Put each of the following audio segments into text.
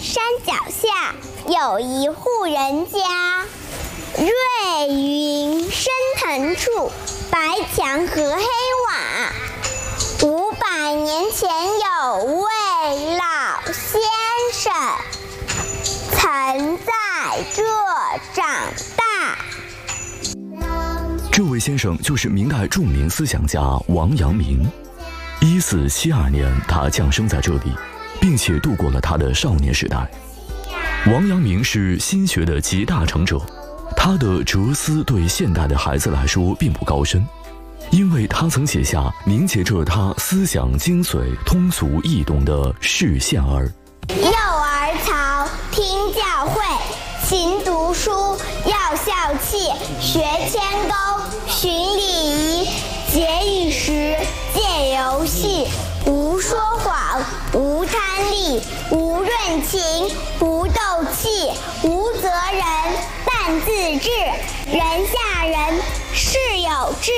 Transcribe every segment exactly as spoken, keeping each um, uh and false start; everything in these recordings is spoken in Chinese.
山脚下有一户人家，瑞云升腾处，白墙和黑瓦。五百年前有位老先生，曾在这长大。 这位先生就是明代著名思想家王阳明。一四七二年，他降生在这里，并且度过了他的少年时代。王阳明是心学的集大成者，他的哲思对现代的孩子来说并不高深，因为他曾写下凝结着他思想精髓、通俗易懂的《释宪儿》。 幼儿曹，听教诲，勤读书，要孝气，学谦恭，循礼仪，节饮食，戒游戏，无说谎，无贪利，无论情，无斗气，无责人，但自治，人下人，事有志。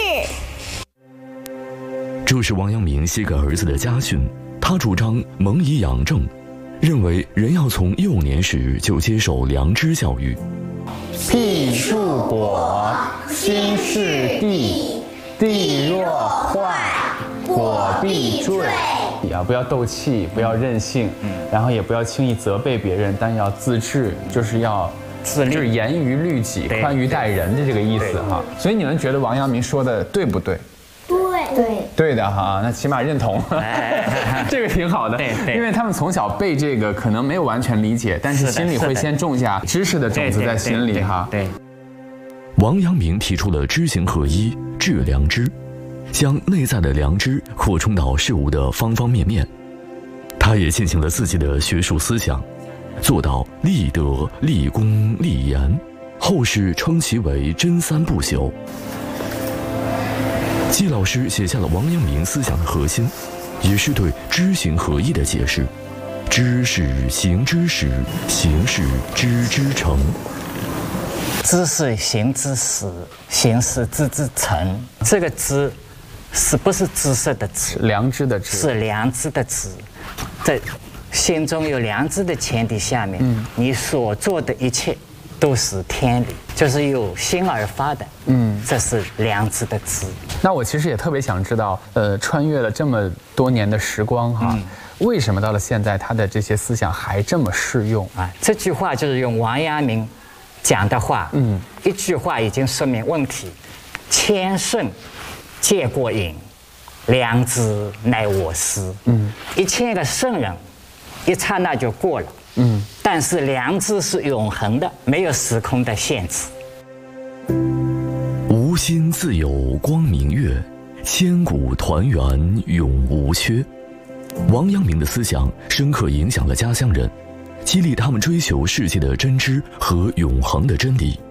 这是王阳明写给儿子的家训，他主张蒙以养正，认为人要从幼年时就接受良知教育。 地树果，心是地，地若坏，果必坠。啊，不要斗气，不要任性，然后也不要轻易责备别人，但要自制，就是要自律，就是严于律己，宽于待人的这个意思哈。所以你们觉得王阳明说的对不对？ 对对对的哈，那起码认同，这个挺好的。 对对， 因为他们从小背这个，可能没有完全理解，但是心里会先种下知识的种子在心里哈。 对。 王阳明提出了知行合一、致良知，将内在的良知扩充到事物的方方面面。他也进行了自己的学术思想，做到立德、立功、立言，后世称其为真三不朽。季老师写下了王阳明思想的核心，也是对知行合一的解释。知是行之始，行是知之成。 知是行之始，行是知之成。这个知，是不是知识的知？ 良知的知， 是良知的知。在心中有良知的前提下面，嗯、你所做的一切都是天理，就是由心而发的。嗯，这是良知的知。 那我其实也特别想知道，呃，穿越了这么多年的时光哈。嗯，为什么到了现在，他的这些思想还这么适用啊？这句话就是用王阳明讲的话，嗯，一句话已经说明问题：千圣戒过瘾，良知乃我师。嗯，一千个圣人，一刹那就过了。嗯，但是良知是永恒的，没有时空的限制。 无心自有光明月，千古团圆永无缺。王阳明的思想深刻影响了家乡人，激励他们追求世界的真知和永恒的真理。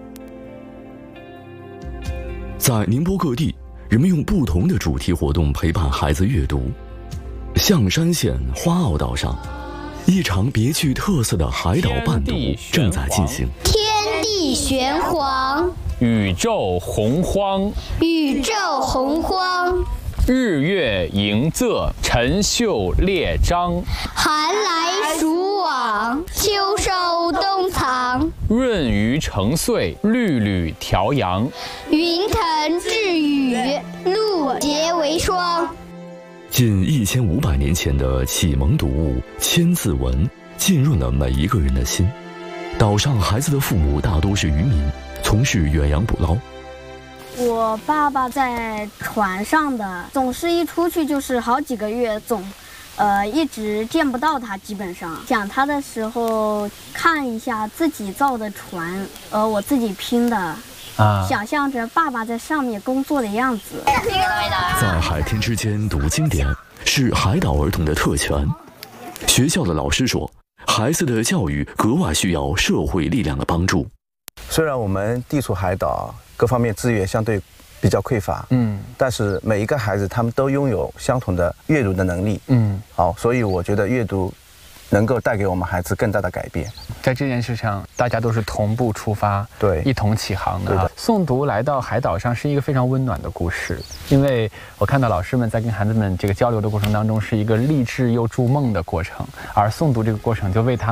在宁波各地，人们用不同的主题活动陪伴孩子阅读。象山县花澳岛上，一场别具特色的海岛伴读正在进行。 天地玄黄， 宇宙洪荒， 宇宙洪荒， 日月盈仄，辰宿列张， 寒来暑往，秋收冬藏， 润余成岁，缕缕调阳， 云腾致雨，露结为霜。 近一千五百年前的启蒙读物《千字文》浸润了每一个人的心。岛上孩子的父母大多是渔民，从事远洋捕捞。 我爸爸在船上的，总是一出去就是好几个月，总，呃，一直见不到他。基本上讲他的时候，看一下自己造的船，呃，我自己拼的，啊，想象着爸爸在上面工作的样子。 在海天之间读经典是海岛儿童的特权。学校的老师说，孩子的教育格外需要社会力量的帮助。 虽然我们地处海岛，各方面资源相对比较匮乏，嗯，但是每一个孩子他们都拥有相同的阅读的能力，嗯，好，所以我觉得阅读能够带给我们孩子更大的改变。 在这件事上，大家都是同步出发， 对， 一同起航的。诵读来到海岛上是一个非常温暖的故事，因为我看到老师们在跟孩子们这个交流的过程当中，是一个励志又筑梦的过程，而诵读这个过程就为他